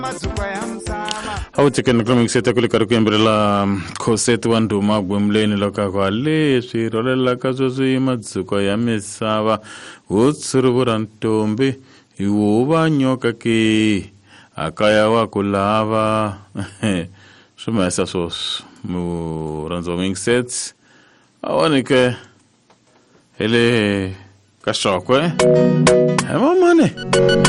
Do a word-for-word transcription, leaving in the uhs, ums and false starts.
Hautikeni kumi kuseta kuli karuku yambirila kosetu wandu magwemleni loka kwa leshi rolela kazozu imadzuko ya misava utsurubura ntombi iwuba nyoka ki akaya wakulava shuma esa sos mu ranzo mingset awanike hele kashokwe hema mane